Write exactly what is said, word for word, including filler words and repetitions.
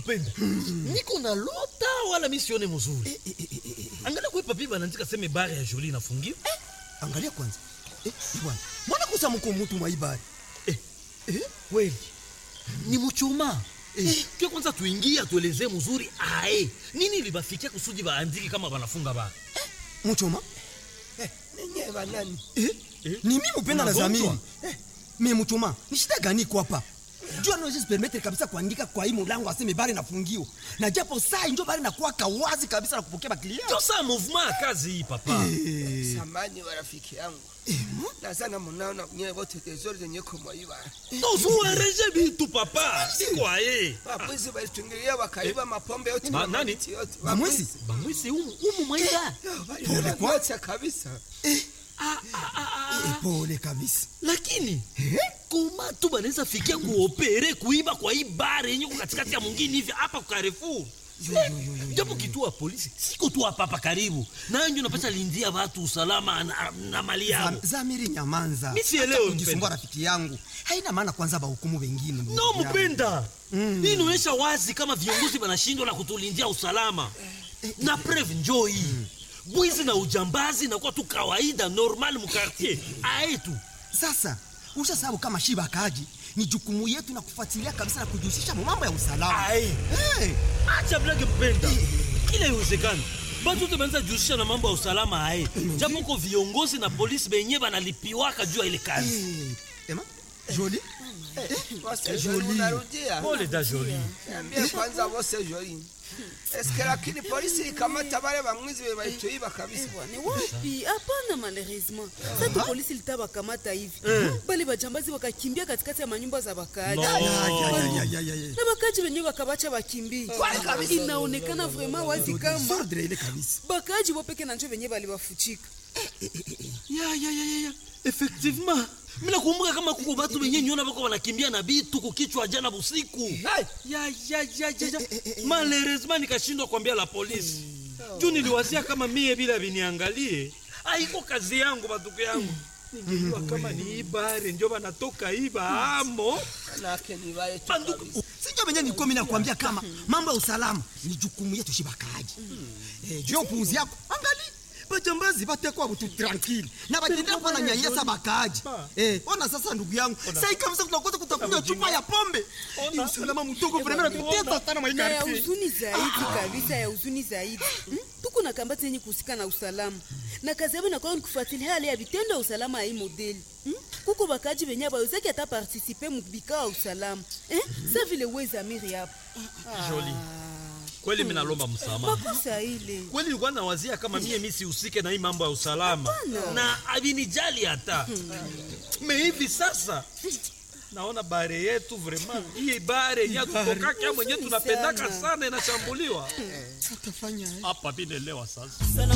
Mpenda. Niko na lota wala misione mzuri. Eh, eh, eh, eh, eh. Angalia kwa papi banaandika sema bare ya Jolie inafungiwa. Eh, angalia kwanza. Eh, bwana. Mbona kusa mko mtu mwa ibari? Eh, eh, kweli. Ni mchoma. Eh, kwa kwanza tuingie tuelezee mzuri ae. Nini libafikia kusudi baandike kama banafunga ba? Eh, mchoma? Eh, ninyi banani? Eh, eh. Ni mimi Mpenda na Zamiri. Eh, mimi mchoma. Ni shida gani kwa hapa? Jua no just permettre kabisa kuandika kwa hii mlango aseme bari nafungiwa. Na japo saa ndio bari nakuwa kawazi kabisa na kupokea baklia. Ndio saa movement ya kazi hii papa. Eh. Samani wa rafiki yangu. Eh. Na sana mnaona nyewe wote tezori zenye kumwaiba. Tozuereje bitu papa. Siko aye. Bamwizi balitungilia wakaiba mapombe yote na nani? Bamwizi? Bamwizi umu umu mwaida. Pole kwa kabisa. Eh. Ah ah ah. Eh, pole kabisa. Lakini eh? Koma tu banaweza fikia kuopere kuiba kwa hii bare yenye katikati ya mwingine hivi hapa kwa Carrefour. Japo kituo ya polisi siko tu hapa hapa karibu. Na ndio napata lindia watu usalama na, na mali yao. Zamiri nyamanza. Mimi sielewi kujisumbua rafiki yangu. Haina maana kwanza ba hukumu wengine. No Mpenda. Mm. Hii inaonyesha wazi kama viongozi wanashindwa na kutulindia usalama. Na preuve njoo hii. Mm. Bwizi na ujambazi na kwa tu kawaida normal mu quartier. Aetu. Sasa usha sababu kama shiba kaji ni jukumu yetu na kufuatilia kabisa na kujihusisha mambo ya usalama. Hey. Acha blage Mpenda. Kile iwezekani. Batu tumeanza jihusisha na mambo ya usalama hai. Japo kwa viongozi na polisi benye banalipiwaka juu ya ile kazi. Hey. Ema? Jolie? Wose Jolie unarudia. Pole da Jolie. Niambie kwanza wose Jolie. Eske lakini polisi ikamata wale bamwizi webaitoiba kabisa. Ni wapi? Hapana malheureusement. Sasa polisi litaba kamata hivi. Bali bajambazi wakakimbia katikati ya manyumba za bakaaji. Na bakaaji wenyewe wakabacha bakimbie. Inaonekana vraiment wazi kama sordre ile kabisa. Bakaaji wopeke na njoo wenyewe bali bafuchika. Ya ya ya ya. Effectivement. Mina kumbuka kama kuko watu wenye nyona bako wanakimbia na bitu kukichwa jana busiku. Ya ya ya ya. Malheureusement nikashindwa kuambia la polisi. Juu niliwazia kama mie bila biniangalie. Haiko kazi yangu batuko yangu. Ningejua kama ni ibare ndio banatoka iba amo. Nake ni wale tu. Sijui benye niko mimi nakwambia kama mambo ya usalama ni jukumu yetu shibakaji. Eh, juu puuzi yako. Angalia bajambazi batekwa butu tranquille na batendea kwa nyanyasa bakaji. Eh, ona sasa ndugu yangu. Sasa kabisa tunakosa kutakunywa chupa ya pombe. Ni usalama mdogo vraiment tuteta sana mwa ya huzuni zaidi kabisa ya huzuni zaidi. Hmm? Tuko na kambati yenye kusika na usalama. Na kazi yao inakuwa ni kufuatilia hali ya vitendo ya usalama ya hii modeli. Hmm? Kuko bakaji wenye bawezaki hata participer mu bikao usalama. Eh? Sasa vile weza Zamiri hapo. Jolie. Kweli mimi nalomba msamaha. Makosa ile. Kweli nilikuwa nawazia kama mie mimi sihusike na hii mambo ya usalama. Na abinijali hata. Me hivi sasa naona bare yetu vraiment hii bare ya kutoka kama mwenyewe tunapendaka sana inashambuliwa. Tutafanya hapa binelewa sasa.